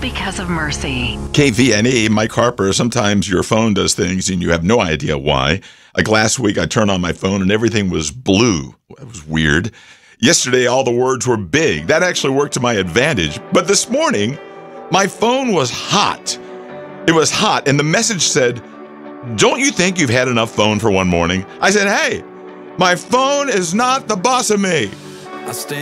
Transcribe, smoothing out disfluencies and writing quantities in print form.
because of Mercy. KVNE, Mike Harper. Sometimes your phone does things and you have no idea why. Like last week, I turned on my phone and everything was blue. It was weird. Yesterday, all the words were big. That actually worked to my advantage. But this morning, my phone was hot. It was hot, and the message said, "Don't you think you've had enough phone for one morning?" I said, "Hey, my phone is not the boss of me." I stand